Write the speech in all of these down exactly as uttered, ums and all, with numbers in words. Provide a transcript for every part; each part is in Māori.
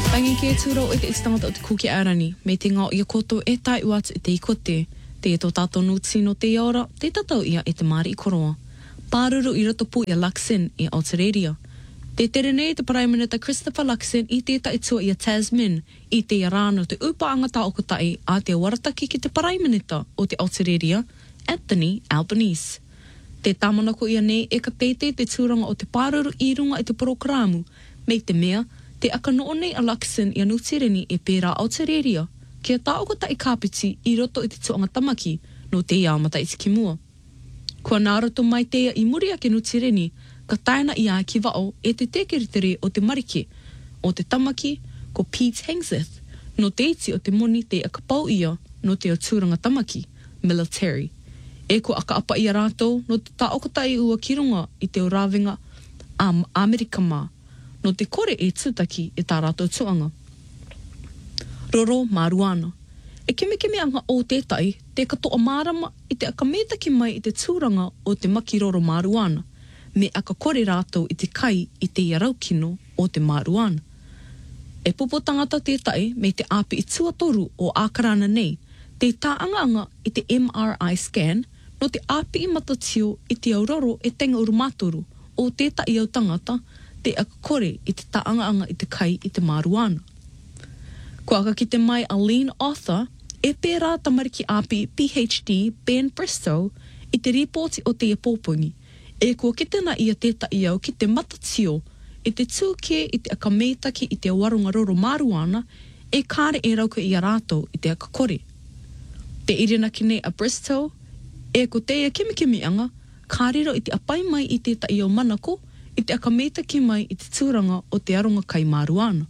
Pangi ke tūro e te istangata o te kuki arani, me te ngā ia koto e tai uatu e te ikote, te e tō tātou nūtsi no te iora, te tatau ia e te māri i koroa. Pāruru i roto pū i a Luxon i Aotearoa. Te tere nei te Prime Minister Christopher Luxon i te taitua i a Tasman i te rāna te upa angata o kotai a te warataki ki te Prime Minister o te Aotearoa, Anthony Albanese. Te tamanako ia nei e ka teite te tūranga o te pāruru i runga i te programu, me te mea, te akanoa nei a Luxon i a Nutireni e pērā Aotearoa, kia tā o kotai kāpiti i roto i te tuanga tamaki no te iamata i te kimua. Kua nāroto mai teia i muri ake Nutireni, ka taina i a ki wao e te tekeriteri o te marike, o te tamaki, ko Pete Hegseth, no te iti o te moni te akapau ia no te o tūranga tamaki, military. E ko aka apa i a rātou no te taokatai ua kirunga i te urawenga am Amerika mā, no te kore e tūtaki e tā rātou tuanga. Roro Maruana. E keme keme anga o tētai, te katoa mārama i te akametaki mai i te tūranga o te maki Roro Maruana, me aka kore rātou i te kai i te iaraukino o te Maruana. E popo tangata tētai me te api i tuatoru o ākarana nei, te tāanga anga i te M R I scan, no te api i matatio i te auroro e tenga urumatoru o tētai au tangata, te aka kore i te tāanga anga i te kai i te Maruana. Ko aka ki te mai a Lean Author, e pērā tamariki api P H D Ben Bristow i te ripoti o te pōpungi, e kua kitena ia tētai au ki te matatio i te tūke i te akametaki i te warunga Roro Maruana e kāre e rauka i a rātou i te aka kore. Te irina ki nei a Bristow, e ko teia kimikimi anga, kārero i te apai mai i tētai au manako i te akametaki mai i te tūranga o te aronga kai Maruana.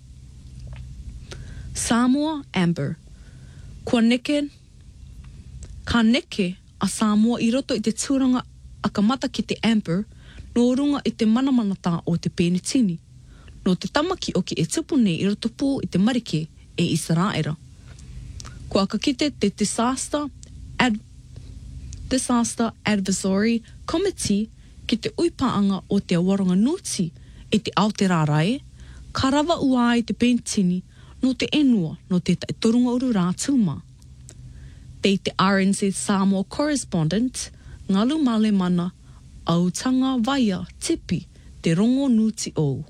Samoa Amber. Kua neke, ka neke a Samoa i roto i te tūranga akamata ki te Amber, no runga i te manamanata o te Penitini, no te tamaki o ki e tupu nei i roto pū i te marike e Israera. Kua ka kite te Disaster, Ad, Disaster Advisory Committee ki te uipaanga o te awaronga nuti i te Aotearoa, ka rawa ua i te Penitini, no te enua no te taitorunga uru rā tūma. Te te R N Z Samoa correspondent, Ngalu Male Mana, Autanga Vaia Tipi, te rongo nuti o.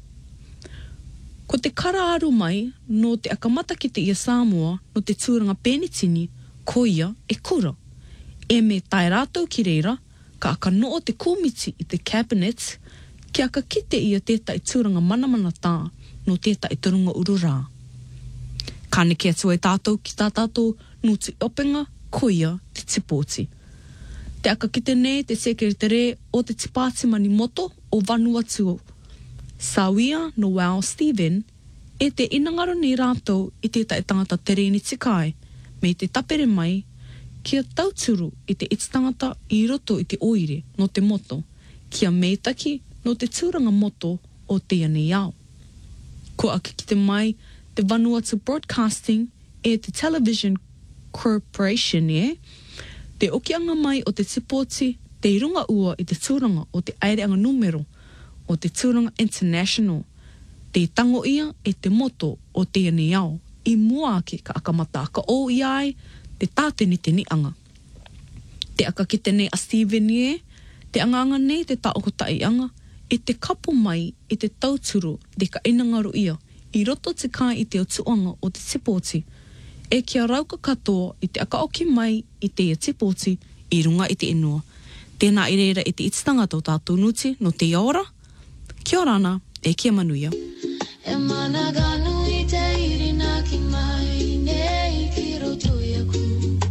Ko te karaaru mai, no te akamata ki te ia Samoa, no te tūranga Penitini, ko ia e kura. E me tai rātou ki reira, ka aka noo te komiti i te cabinet, ki aka kite ia tētai tūranga manamana tā, no tētai turunga uru rā. Ka neke atu e tātou ki tā tātou nuti openga, ko ia te tipoti. Te aka kite nei te sekretere o te tipati mani moto o Vanuatu. Sawia Noel Stephen, e te inangaro ni rātou i tētai tangata tereni tikai, me te tapere mai, kia tauturu i te ititangata i roto i te oire no te moto, kia meitaki no te tūranga moto o te ane au. Ko aka ki te mai, te Vanuatu Broadcasting e te Television Corporation e, te okianga mai o te tipoti, te irunga ua i te tūranga o te aireanga numero o te tūranga international, te tango ia e te moto o te ane au, i mua ake ka akamata ka o iai, te tāteni te ni anga. Te aka ki te nei a Stephen e, te anganga nei te taokotai anga, e te kapo mai i te tauturu de ka inangaru ia, i roto te kai i te o tuanga o te tipoti, e kia rauka katoa i te akaoki mai i te ia tipoti i runga i te inua. Tēnā i reira i te ititanga tō tātou nuti no te ora, kia orana e kia manuia. E managanu i te irina ki mai nei ki roto ia ku.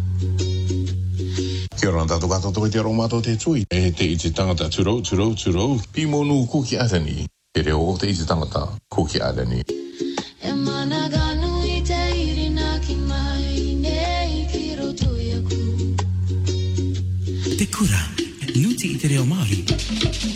Kia ora tātou kātou i te aromato te tui. E te ititanga ta turo, turo, turo. Pimonu kuki atani. E reo o te ititanga kuki atani. E managanu i te irina ki mai nei ki roto ia ku. Te kura, nuti i te reo Māori.